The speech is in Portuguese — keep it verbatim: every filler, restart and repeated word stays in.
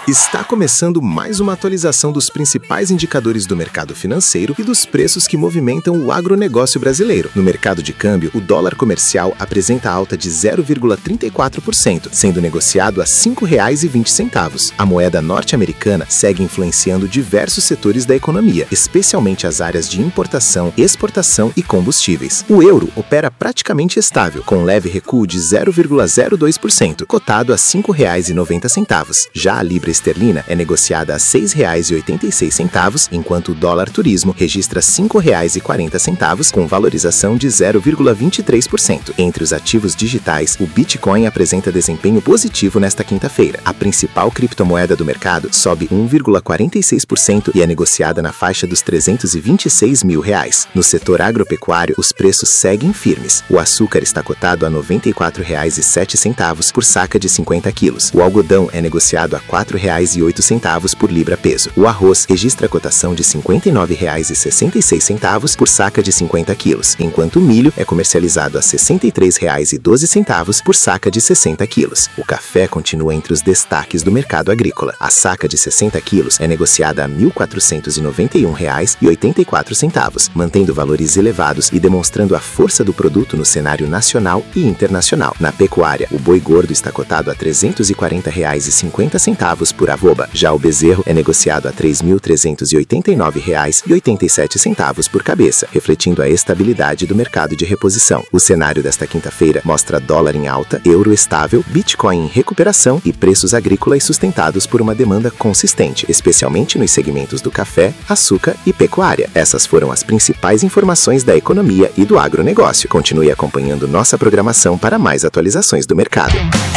Está começando mais uma atualização dos principais indicadores do mercado financeiro e dos preços que movimentam o agronegócio brasileiro. No mercado de câmbio, o dólar comercial apresenta alta de zero vírgula trinta e quatro por cento, sendo negociado a cinco reais e vinte centavos. A moeda norte-americana segue influenciando diversos setores da economia, especialmente as áreas de importação, exportação e combustíveis. O euro opera praticamente estável, com um leve recuo de zero vírgula zero dois por cento, cotado a cinco reais e noventa centavos. Já a libra esterlina é negociada a seis reais e oitenta e seis centavos, enquanto o dólar turismo registra cinco reais e quarenta centavos, com valorização de zero vírgula vinte e três por cento. Entre os ativos digitais, o Bitcoin apresenta desempenho positivo nesta quinta-feira. A principal criptomoeda do mercado sobe um vírgula quarenta e seis por cento e é negociada na faixa dos trezentos e vinte e seis mil reais. No setor agropecuário, os preços seguem firmes. O açúcar está cotado a noventa e quatro reais e sete centavos por saca de cinquenta quilos. O algodão é negociado a quatro reais e oito centavos por libra-peso. O arroz registra cotação de cinquenta e nove reais e sessenta e seis centavos por saca de cinquenta quilos, enquanto o milho é comercializado a sessenta e três reais e doze centavos por saca de sessenta quilos. O café continua entre os destaques do mercado agrícola. A saca de sessenta quilos é negociada a mil quatrocentos e noventa e um reais e oitenta e quatro centavos, mantendo valores elevados e demonstrando a força do produto no cenário nacional e internacional. Na pecuária, o boi gordo está cotado a trezentos e quarenta reais e cinquenta centavos por arroba. Já o bezerro é negociado a três mil trezentos e oitenta e nove reais e oitenta e sete centavos por cabeça, refletindo a estabilidade do mercado de reposição. O cenário desta quinta-feira mostra dólar em alta, euro estável, Bitcoin em recuperação e preços agrícolas sustentados por uma demanda consistente, especialmente nos segmentos do café, açúcar e pecuária. Essas foram as principais informações da economia e do agronegócio. Continue acompanhando nossa programação para mais atualizações do mercado.